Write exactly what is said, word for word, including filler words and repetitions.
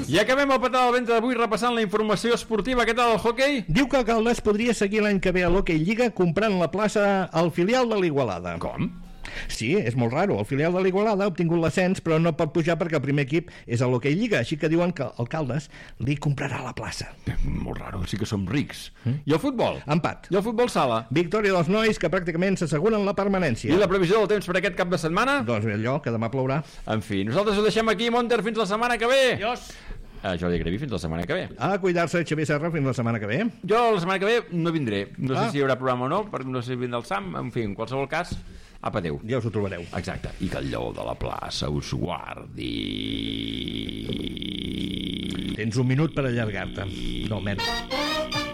I acabem el Patada al Ventre d'avui repassant la informació esportiva. Què tal el hoquei? Diu que Caldes podria seguir l'any que ve a l'Hockey Lliga comprant la plaça al filial de l'Igualada. Com? Sí, és molt raro. El filial de l'Igualada ha obtingut l'ascens, però no pot pujar perquè el primer equip és a l'Hockey Lliga, així que diuen que el Caldes li comprarà la plaça. Molt raro, sí que som rics. Mm? I el futbol? Empat. I el futbol sala? Victòria dels nois, que pràcticament s'asseguren la permanència. I la previsió del temps per aquest cap de setmana? Doncs allò, que demà plourà. En fi, nosaltres ho deixem aquí, Monter, fins la setmana que ve. Adiós. Uh, Jordi Grevi, fins la setmana que ve. A cuidar-se, Xavier Serra, fins la setmana que ve. Jo la setmana que ve no vindré. No Ah. sé si hi haurà programa o no, perquè no sé si vindrà el Sam. En fi, en qualsevol cas, apa, adéu. Ja us ho trobareu. Exacte. I que el lleó de la plaça us guardi. Tens un minut per allargar-te. No, merda.